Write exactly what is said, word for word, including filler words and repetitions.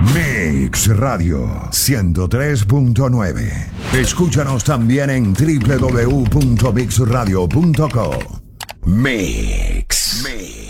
Mix Radio ciento tres punto nueve. Escúchanos también en doble u doble u doble u punto mix radio punto co. Mix. Mix.